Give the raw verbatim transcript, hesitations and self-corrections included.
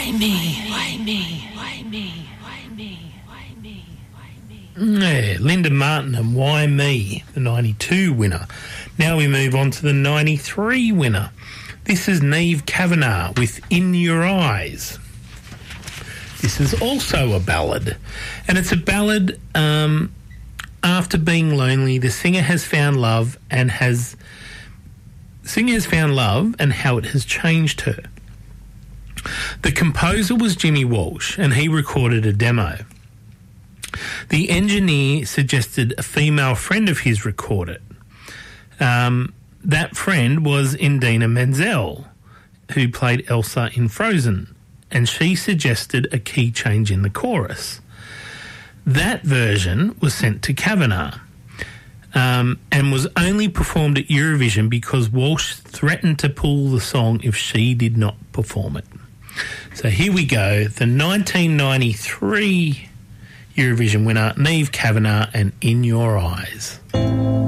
why me? Why me? Why me? Why me? Why me? Why me? Yeah, Linda Martin and Why Me, the ninety-two winner. Now we move on to the ninety-three winner. This is Niamh Kavanagh with In Your Eyes. This is also a ballad, and it's a ballad um, after being lonely. The singer has found love and has singer has found love and how it has changed her. The composer was Jimmy Walsh, and he recorded a demo. The engineer suggested a female friend of his record it. Um, that friend was Indina Menzel, who played Elsa in Frozen, and she suggested a key change in the chorus. That version was sent to Kavanagh um, and was only performed at Eurovision because Walsh threatened to pull the song if she did not perform it. So here we go, the nineteen ninety-three Eurovision winner, Niamh Kavanagh and In Your Eyes.